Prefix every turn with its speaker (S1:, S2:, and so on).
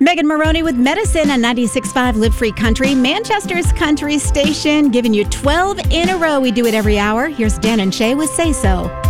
S1: Megan Maroney with Medicine on 96.5 Live Free Country, Manchester's country station, giving you 12 in a row. We do it every hour. Here's Dan and Shay with Say So.